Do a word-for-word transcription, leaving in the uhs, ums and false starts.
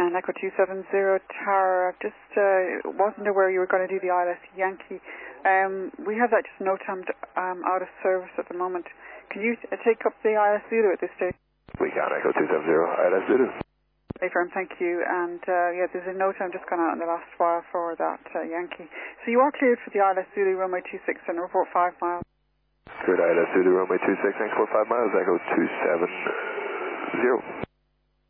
And Echo two seven zero Tower, just uh, wasn't aware you were going to do the I L S Yankee. Um, we have that just no time to, um, out of service at the moment. Can you uh, take up the I L S Zulu at this stage? We got Echo two seven zero, I L S Zulu. Hey, firm, thank you. And uh, yeah, there's a no time just gone out in the last while for that uh, Yankee. So you are cleared for the I L S Zulu, runway two six and report five miles. Cleared I L S Zulu, runway two six, thanks for five miles, Echo two seven zero.